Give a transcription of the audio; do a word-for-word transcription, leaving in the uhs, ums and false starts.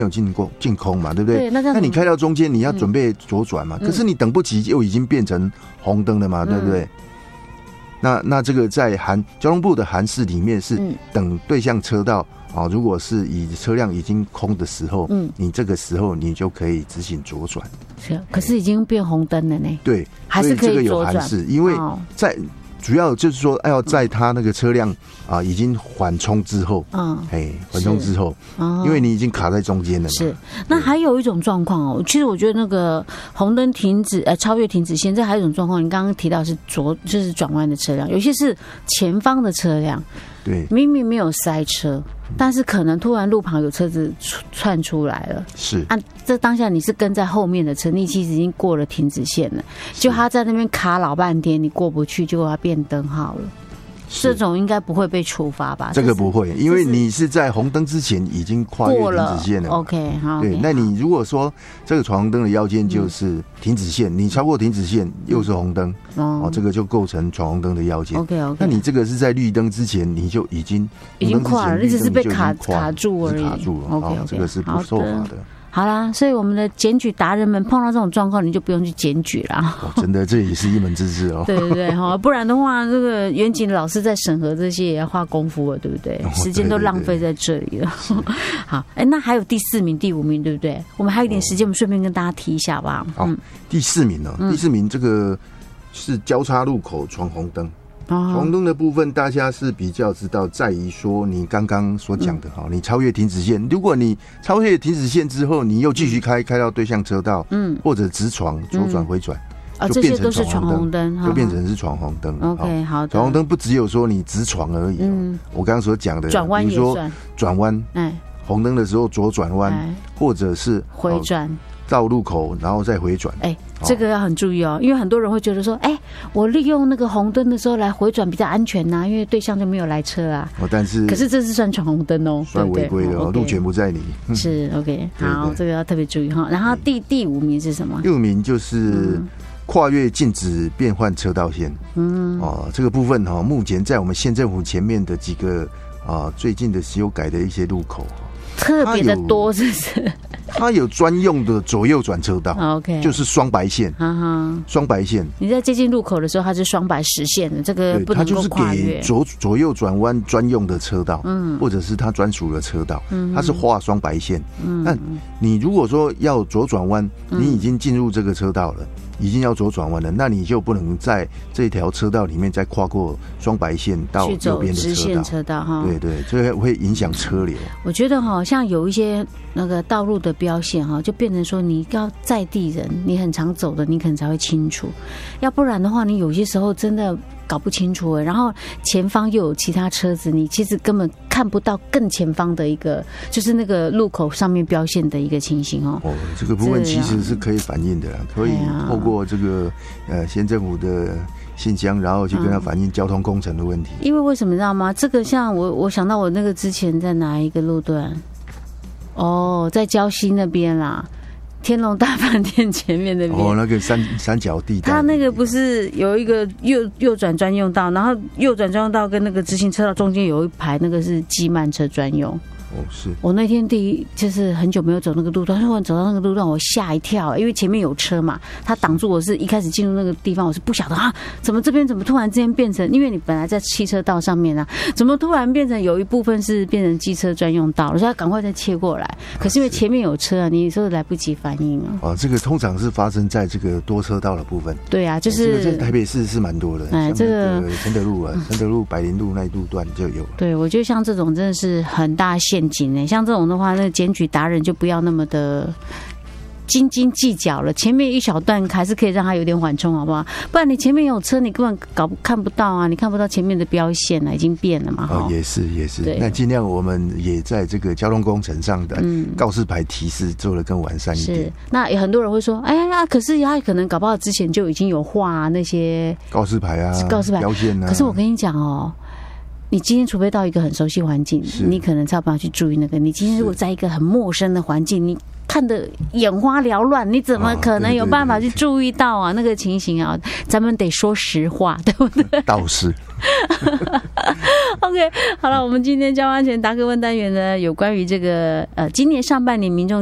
有进空进空嘛，对不对？ 对，那, 那你开到中间，你要准备左转嘛、嗯，可是你等不及，又已经变成红灯了嘛，嗯、对不对？那那这个在函交通部的函释里面是等对向车道。啊，如果是以车辆已经空的时候，嗯，你这个时候你就可以执行左转。 是，可是已经变红灯了呢。对，还是可以左转。 是因为在主要就是说，要在他那个车辆啊已经缓冲之后，嗯，哎，缓冲之后，哦，因为你已经卡在中间了嘛。 是，那还有一种状况哦，其实我觉得那个红灯停止，呃，超越停止线，这还有一种状况，你刚刚提到是左，就是转弯的车辆，有些是前方的车辆。 对， 明明没有塞车，但是可能突然路旁有车子窜出来了。是啊，这当下你是跟在后面的车，你其实已经过了停止线了，就他在那边卡老半天，你过不去，结果他变灯号了。这种应该不会被处罚吧？ 这个不会，因为你是在红灯之前已经跨越停止线了。 OK， 好。 对，那你如果说这个闯红灯的要件就是停止线，嗯、你超过停止线又是红灯，嗯、哦，这个就构成闯红灯的要件。 OK OK。 那你这个是在绿灯之前你就已经已经跨了，你只是被卡卡住而已。 卡住了 ，OK OK， 这个是不受罚的。 好啦，所以我们的检举达人们碰到这种状况，你就不用去检举啦。 哦、真的，这也是一门知识哦。 对对对，哈，不然的话，这个远景老师在审核这些也要花功夫了，对不对？哦、时间都浪费在这里了。对对对好，哎，那还有第四名、第五名，对不对？我们还有一点时间，我们顺便跟大家提一下吧。 好，嗯、第四名呢、哦，第四名这个是交叉路口闯红灯。闯红灯的部分，大家是比较知道，在于说你刚刚所讲的哈、嗯，你超越停止线。如果你超越停止线之后，你又继续开开到对向车道，嗯，或者直闯、左转、回转， 啊、嗯，就变成闯红灯， 就变成是闯红灯。 OK， 好的。 闯红灯不只有说你直闯而已、哦，嗯，我刚刚所讲的， 转弯也算， 转弯，哎，红灯的时候左转弯，或者是回转。 到路口然后再回转， 哎、欸，这个要很注意哦，因为很多人会觉得说，哎、欸，我利用那个红灯的时候来回转比较安全呐、啊，因为对向就没有来车啊。 哦，但是可是这是算闯红灯哦， 算违规的哦，路权不在你。 是 OK， 好，对对，这个要特别注意哈。然后第第五名是什么？ 第五名就是跨越禁止变换车道线。嗯，哦，这个部分哈、哦，目前在我们县政府前面的几个啊最近的修改的一些路口。 特别的多，是不是？ 它有专用的左右转车道 ，OK， 就是双白线，双白线。 你在接近路口的时候，它是双白实线的，这个不能够跨越。 它就是给左左右转弯专用的车道，嗯，或者是它专属的车道，嗯，它是画双白线。嗯，那你如果说要左转弯，你已经进入这个车道了。已经要左转弯了，那你就不能在这条车道里面再跨过双白线到右边的车道，直线车道哈。 对对，这会影响车流。 我觉得哈，像有一些那个道路的标线哈，就变成说你要在地人，你很常走的，你可能才会清楚，要不然的话，你有些时候真的搞不清楚哎。然后前方又有其他车子，你其实根本看不到更前方的一个，就是那个路口上面标线的一个情形哦。 哦，这个部分其实是可以反映的啦，可以透过这个呃县政府的信箱，然后去跟他反映交通工程的问题。 因为为什么知道吗？这个像我我想到我那个之前在哪一个路段？哦，在礁溪那边啦。天龙大饭店前面那边哦，那个三三角地带， 它那个不是有一个右右转专用道，然后右转专用道跟那个直行车道中间有一排，那个是机慢车专用。 哦，是我那天第一就是很久没有走那个路段，突然走到那个路段，我吓一跳，因为前面有车嘛，他挡住我是一开始进入那个地方，我是不晓得啊，怎么这边怎么突然之间变成，因为你本来在汽车道上面啊，怎么突然变成有一部分是变成机车专用道了，所以要赶快再切过来。可是因为前面有车啊，你说来不及反应啊。 哦，这个通常是发生在这个多车道的部分。 对啊，就是、 哦、这个在台北市是蛮多的。哎，这个承德路啊，承德路、百灵路那一路段就有。 对，我觉得像这种真的是很大陷阱呢、欸，像这种的话，那检举达人就不要那么的斤斤计较了。前面一小段还是可以让他有点缓冲，好不好？不然你前面有车，你根本搞看不到啊，你看不到前面的标线啊，已经变了嘛。 哦，也是也是。那尽量我们也在这个交通工程上的告示牌提示做得更完善一点。是。那有很多人会说，哎呀，可是他可能搞不好之前就已经有画、啊、那些告示牌啊、 告示牌标线啊。 可是我跟你讲哦。你今天除非到一个很熟悉环境，你可能才有办法去注意那个。你今天如果在一个很陌生的环境，你看得眼花缭乱，你怎么可能有办法去注意到啊？那个情形啊，咱们得说实话，对不对？ 倒是。 OK， 好了，我们今天交安全答客问单元呢，有关于这个呃，今年上半年民众